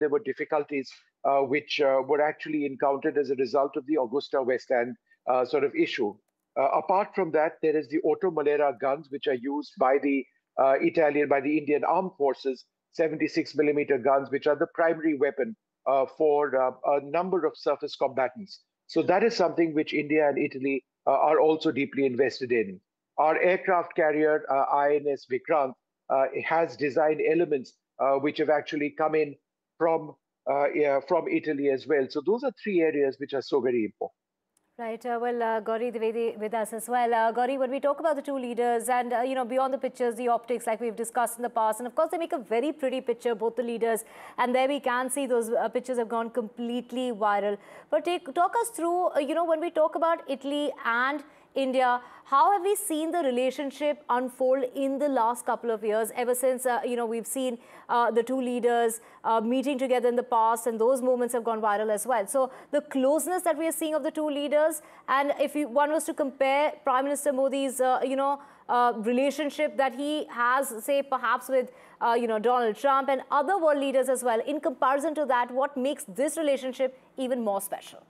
there were difficulties which were actually encountered as a result of the Augusta West End sort of issue. Apart from that, there is the Otto Molera guns, which are used by the by the Indian Armed Forces, 76 millimeter guns, which are the primary weapon for a number of surface combatants. So that is something which India and Italy are also deeply invested in. Our aircraft carrier, INS Vikrant, has design elements which have actually come in from yeah, from Italy as well. So those are three areas which are so very important. Right. Gauri Dwivedi with us as well. Gauri, when we talk about the two leaders and, beyond the pictures, the optics, like we've discussed in the past, and of course, they make a very pretty picture, both the leaders, and there we can see those pictures have gone completely viral. But talk us through, when we talk about Italy and India, how have we seen the relationship unfold in the last couple of years, ever since, we've seen the two leaders meeting together in the past, and those moments have gone viral as well. So the closeness that we are seeing of the two leaders, and if one was to compare Prime Minister Modi's, relationship that he has, say, perhaps with, Donald Trump and other world leaders as well, in comparison to that, what makes this relationship even more special?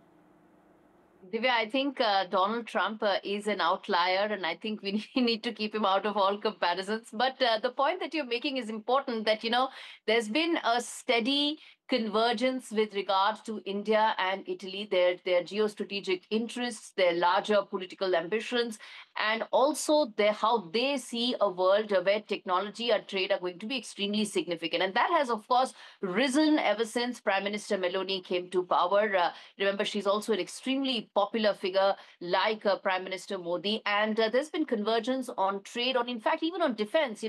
Divya, I think Donald Trump is an outlier, and I think we need to keep him out of all comparisons. But the point that you're making is important, that, there's been a steady convergence with regard to India and Italy, their geostrategic interests, their larger political ambitions, and also how they see a world where technology and trade are going to be extremely significant. And that has, of course, risen ever since Prime Minister Meloni came to power. Remember, she's also an extremely popular figure like Prime Minister Modi. And there's been convergence on trade, in fact, even on defense.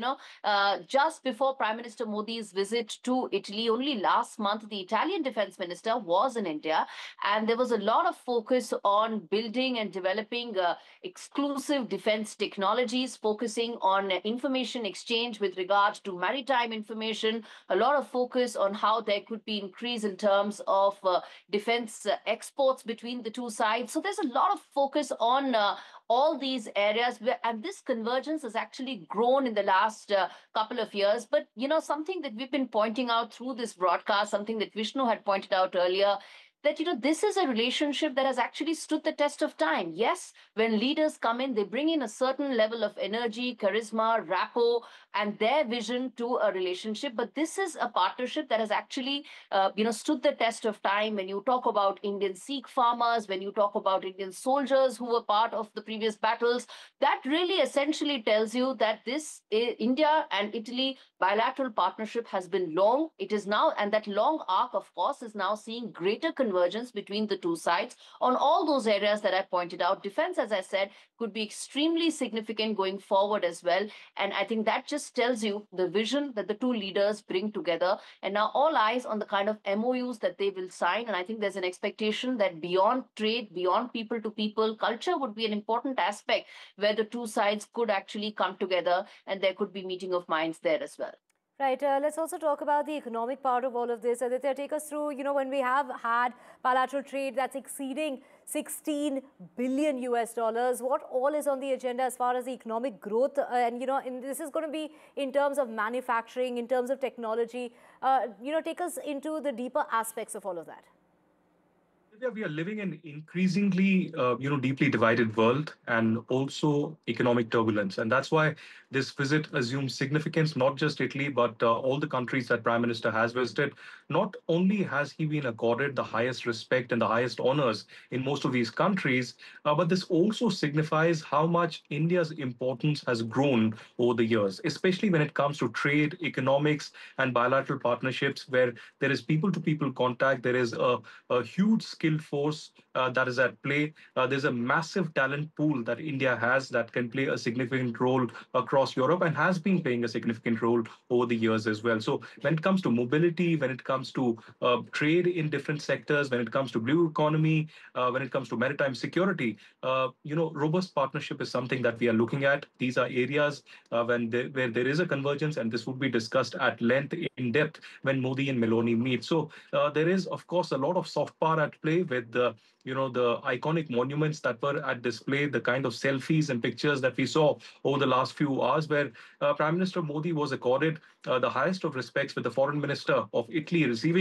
Just before Prime Minister Modi's visit to Italy, only last month, the Italian defense minister was in India, and there was a lot of focus on building and developing exclusive defense technologies, focusing on information exchange with regard to maritime information, a lot of focus on how there could be increase in terms of defense exports between the two sides. So there's a lot of focus on all these areas, and this convergence has actually grown in the last couple of years. But, something that we've been pointing out through this broadcast, something that Vishnu had pointed out earlier, that, this is a relationship that has actually stood the test of time. Yes, when leaders come in, they bring in a certain level of energy, charisma, rapport, and their vision to a relationship. But this is a partnership that has actually, stood the test of time. When you talk about Indian Sikh farmers, when you talk about Indian soldiers who were part of the previous battles, that really essentially tells you that this India and Italy bilateral partnership has been long. It is now, and that long arc, of course, is now seeing greater convergence between the two sides on all those areas that I pointed out. Defense, as I said, could be extremely significant going forward as well. And I think that just tells you the vision that the two leaders bring together. And now all eyes on the kind of MOUs that they will sign. And I think there's an expectation that beyond trade, beyond people to people, culture would be an important aspect where the two sides could actually come together, and there could be meeting of minds there as well. Right. Let's also talk about the economic part of all of this. Aditya, take us through, when we have had bilateral trade that's exceeding 16 billion US dollars, what all is on the agenda as far as the economic growth? And this is going to be in terms of manufacturing, in terms of technology. Take us into the deeper aspects of all of that. We are living in increasingly, deeply divided world, and also economic turbulence. And that's why this visit assumes significance, not just Italy, but all the countries that Prime Minister has visited. Not only has he been accorded the highest respect and the highest honors in most of these countries, but this also signifies how much India's importance has grown over the years, especially when it comes to trade, economics, and bilateral partnerships, where there is people-to-people contact, there is a huge skilled force that is at play. There's a massive talent pool that India has that can play a significant role across Europe, and has been playing a significant role over the years as well. So when it comes to mobility, when it comes to trade in different sectors, when it comes to blue economy, when it comes to maritime security, robust partnership is something that we are looking at. These are areas where there is a convergence, and this would be discussed at length, in depth, when Modi and Meloni meet. So there is, of course, a lot of soft power at play with the iconic monuments that were at display, the kind of selfies and pictures that we saw over the last few hours, where Prime Minister Modi was accorded the highest of respects, with the foreign minister of Italy receiving